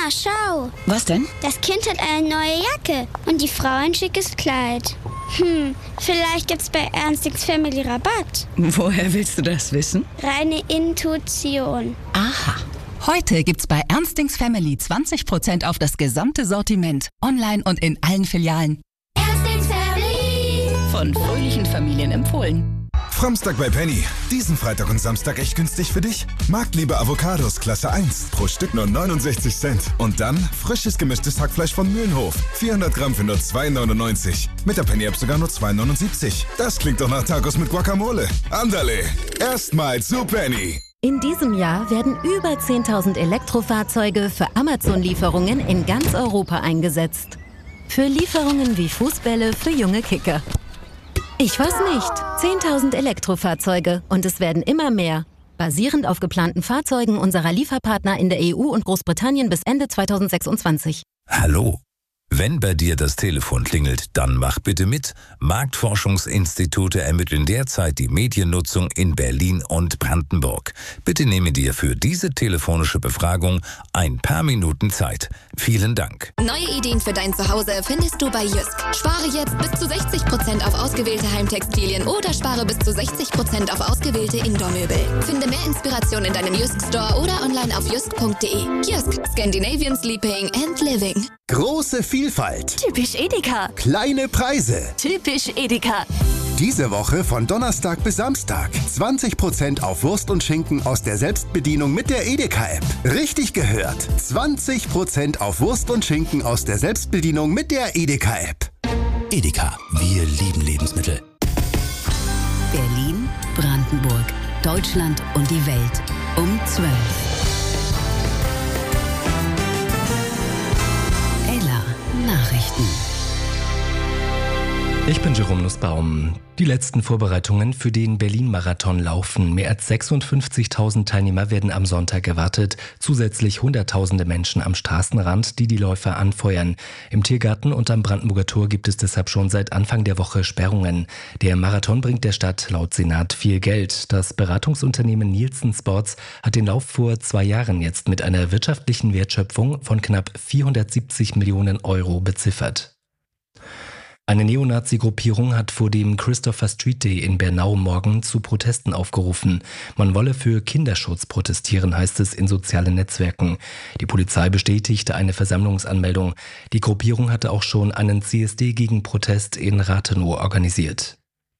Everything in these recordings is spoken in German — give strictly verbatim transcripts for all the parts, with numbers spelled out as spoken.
Mama, schau. Was denn? Das Kind hat eine neue Jacke und die Frau ein schickes Kleid. Hm, vielleicht gibt's bei Ernstings Family Rabatt. Woher willst du das wissen? Reine Intuition. Aha. Heute gibt's bei Ernstings Family zwanzig Prozent auf das gesamte Sortiment. Online und in allen Filialen. Ernstings Family. Von fröhlichen Familien empfohlen. Framstag bei Penny. Diesen Freitag und Samstag echt günstig für dich. Marktliebe Avocados Klasse eins. Pro Stück nur neunundsechzig Cent. Und dann frisches gemischtes Hackfleisch von Mühlenhof. vierhundert Gramm für nur zwei neunundneunzig. Mit der Penny-App sogar nur zwei neunundsiebzig. Das klingt doch nach Tacos mit Guacamole. Andale. Erstmal zu Penny. In diesem Jahr werden über zehntausend Elektrofahrzeuge für Amazon-Lieferungen in ganz Europa eingesetzt. Für Lieferungen wie Fußbälle für junge Kicker. Ich weiß nicht. zehntausend Elektrofahrzeuge und es werden immer mehr. Basierend auf geplanten Fahrzeugen unserer Lieferpartner in der E U und Großbritannien bis Ende zweitausendsechsundzwanzig. Hallo? Wenn bei dir das Telefon klingelt, dann mach bitte mit. Marktforschungsinstitute ermitteln derzeit die Mediennutzung in Berlin und Brandenburg. Bitte nehme dir für diese telefonische Befragung ein paar Minuten Zeit. Vielen Dank. Neue Ideen für dein Zuhause findest du bei Jysk. Spare jetzt bis zu sechzig Prozent auf ausgewählte Heimtextilien oder spare bis zu sechzig Prozent auf ausgewählte Indoor-Möbel. Finde mehr Inspiration in deinem Jysk Store oder online auf jysk punkt de. Jysk, Scandinavian Sleeping and Living. Große Vielfalt. Typisch Edeka. Kleine Preise. Typisch Edeka. Diese Woche von Donnerstag bis Samstag. zwanzig Prozent auf Wurst und Schinken aus der Selbstbedienung mit der Edeka-App. Richtig gehört. zwanzig Prozent auf Wurst und Schinken aus der Selbstbedienung mit der Edeka-App. Edeka. Wir lieben Lebensmittel. Berlin, Brandenburg, Deutschland und die Welt. Um zwölf. Nachrichten. Ich bin Jerome Nussbaum. Die letzten Vorbereitungen für den Berlin-Marathon laufen. Mehr als sechsundfünfzigtausend Teilnehmer werden am Sonntag erwartet. Zusätzlich hunderttausende Menschen am Straßenrand, die die Läufer anfeuern. Im Tiergarten und am Brandenburger Tor gibt es deshalb schon seit Anfang der Woche Sperrungen. Der Marathon bringt der Stadt laut Senat viel Geld. Das Beratungsunternehmen Nielsen Sports hat den Lauf vor zwei Jahren jetzt mit einer wirtschaftlichen Wertschöpfung von knapp vierhundertsiebzig Millionen Euro beziffert. Eine Neonazi-Gruppierung hat vor dem Christopher Street Day in Bernau morgen zu Protesten aufgerufen. Man wolle für Kinderschutz protestieren, heißt es in sozialen Netzwerken. Die Polizei bestätigte eine Versammlungsanmeldung. Die Gruppierung hatte auch schon einen C S D gegen Protest in Rathenow organisiert.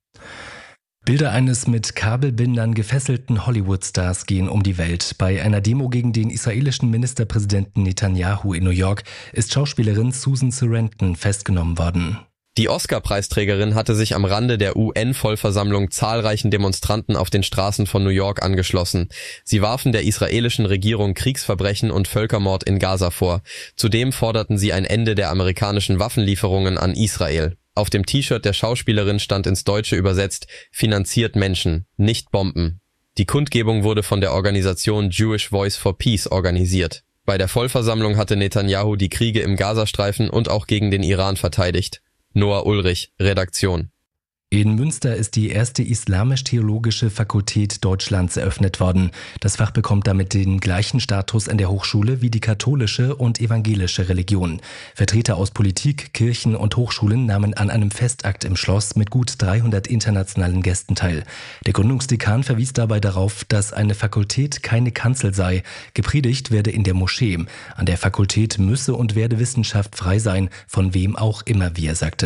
Bilder eines mit Kabelbindern gefesselten Hollywood-Stars gehen um die Welt. Bei einer Demo gegen den israelischen Ministerpräsidenten Netanyahu in New York ist Schauspielerin Susan Sarandon festgenommen worden. Die Oscar-Preisträgerin hatte sich am Rande der U N-Vollversammlung zahlreichen Demonstranten auf den Straßen von New York angeschlossen. Sie warfen der israelischen Regierung Kriegsverbrechen und Völkermord in Gaza vor. Zudem forderten sie ein Ende der amerikanischen Waffenlieferungen an Israel. Auf dem T-Shirt der Schauspielerin stand ins Deutsche übersetzt: Finanziert Menschen, nicht Bomben. Die Kundgebung wurde von der Organisation Jewish Voice for Peace organisiert. Bei der Vollversammlung hatte Netanyahu die Kriege im Gazastreifen und auch gegen den Iran verteidigt. Noah Ulrich, Redaktion. In Münster ist die erste islamisch-theologische Fakultät Deutschlands eröffnet worden. Das Fach bekommt damit den gleichen Status an der Hochschule wie die katholische und evangelische Religion. Vertreter aus Politik, Kirchen und Hochschulen nahmen an einem Festakt im Schloss mit gut dreihundert internationalen Gästen teil. Der Gründungsdekan verwies dabei darauf, dass eine Fakultät keine Kanzel sei. Gepredigt werde in der Moschee. An der Fakultät müsse und werde Wissenschaft frei sein, von wem auch immer, wie er sagte.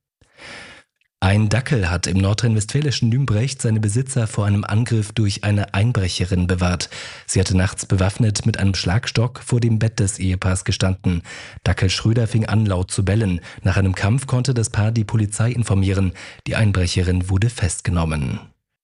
Ein Dackel hat im nordrhein-westfälischen Lümbrecht seine Besitzer vor einem Angriff durch eine Einbrecherin bewahrt. Sie hatte nachts bewaffnet mit einem Schlagstock vor dem Bett des Ehepaars gestanden. Dackel Schröder fing an, laut zu bellen. Nach einem Kampf konnte das Paar die Polizei informieren. Die Einbrecherin wurde festgenommen.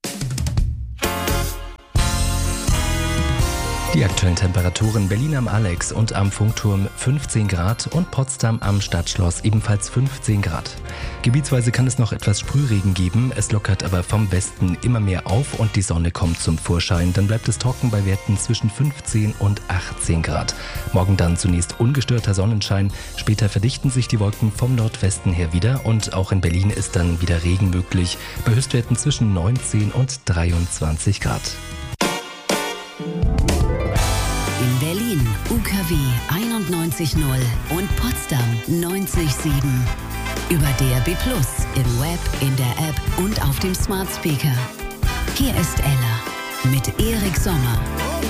Die aktuellen Temperaturen: Berlin am Alex und am Funkturm fünfzehn Grad und Potsdam am Stadtschloss ebenfalls fünfzehn Grad. Gebietsweise kann es noch etwas Sprühregen geben, es lockert aber vom Westen immer mehr auf und die Sonne kommt zum Vorschein. Dann bleibt es trocken bei Werten zwischen fünfzehn und achtzehn Grad. Morgen dann zunächst ungestörter Sonnenschein, später verdichten sich die Wolken vom Nordwesten her wieder und auch in Berlin ist dann wieder Regen möglich, bei Höchstwerten zwischen neunzehn und dreiundzwanzig Grad. In Berlin. U K W einundneunzig null und Potsdam neunzig sieben. Über D A B plus, im Web, in der App und auf dem Smart Speaker. Hier ist Ella mit Erik Sommer.